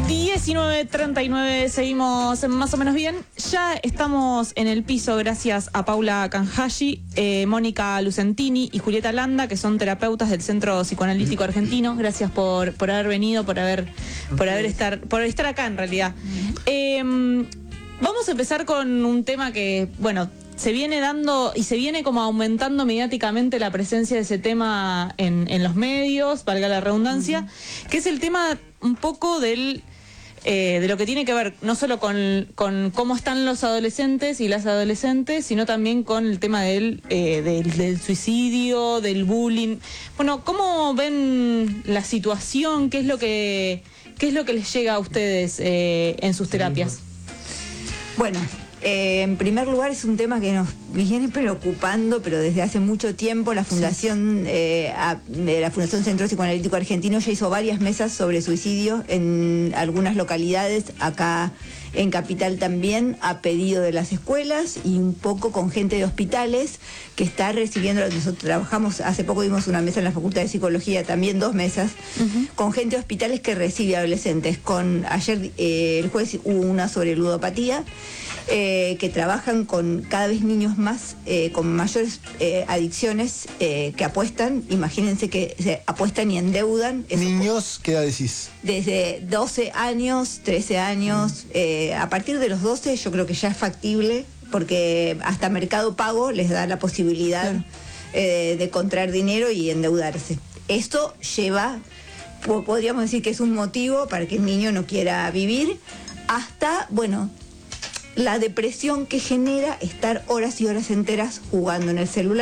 19:39, seguimos más o menos bien. Ya estamos en el piso gracias a Paula Canjaggi, Mónica Lucentini y Julieta Landa, que son terapeutas del Centro Psicoanalítico Argentino. Gracias por haber venido, por estar acá en realidad. Vamos a empezar con un tema que, bueno, se viene dando y se viene como aumentando mediáticamente la presencia de ese tema en los medios, valga la redundancia, que es el tema un poco de lo que tiene que ver no solo con cómo están los adolescentes y las adolescentes, sino también con el tema del suicidio, del bullying. Bueno, ¿cómo ven la situación? ¿Qué es lo que les llega a ustedes en sus terapias? Bueno, en primer lugar es un tema que nos viene preocupando, pero desde hace mucho tiempo. La Fundación la Fundación Centro Psicoanalítico Argentino ya hizo varias mesas sobre suicidio en algunas localidades, acá en Capital también, a pedido de las escuelas y un poco con gente de hospitales que está recibiendo. Nosotros trabajamos, hace poco dimos una mesa en la Facultad de Psicología, también 2 mesas, con gente de hospitales que recibe adolescentes. Ayer, el jueves, hubo una sobre ludopatía, que trabajan con cada vez niños más con mayores adicciones, que apuestan. Imagínense que se apuestan y endeudan. ¿Niños qué edad decís? Desde 12 años, 13 años, a partir de los 12 yo creo que ya es factible, porque hasta Mercado Pago les da la posibilidad de contraer dinero y endeudarse. Esto lleva, podríamos decir que es un motivo para que el niño no quiera vivir, hasta, bueno, la depresión que genera estar horas y horas enteras jugando en el celular.